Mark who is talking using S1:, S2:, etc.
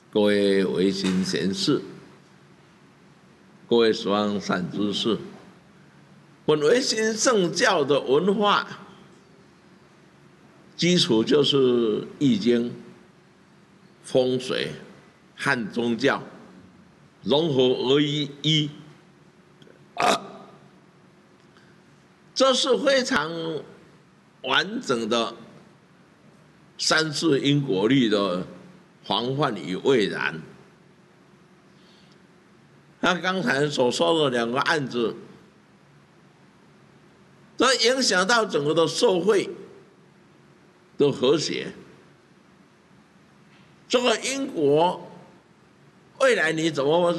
S1: 各位维新贤士，各位十方善知识，本维新圣教的文化基础就是《易经》、风水和宗教融合而一，这是非常完整的三世因果律的防范与未然。他刚才所说的2个案子，这影响到整个的社会的和谐。这个因果未来你怎么